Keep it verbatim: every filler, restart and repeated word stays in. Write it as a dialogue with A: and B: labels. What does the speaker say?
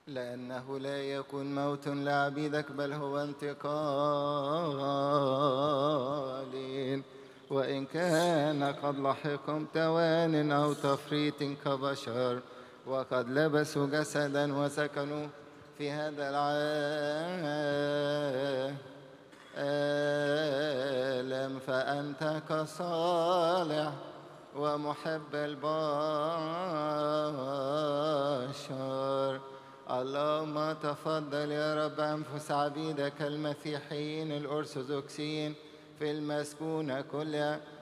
A: لأنه لا يكون موت لعبيدك بل هو انتقال، وإن كان قد لحقهم توان أو تفريط كبشر، وقد لبسوا جسدا وسكنوا في هذا العالم، فأنت كصالح ومحب البشر. اللهم تفضل يا رب أنفس عبيدك المسيحيين الأرثوذكسيين في المسكونة كلها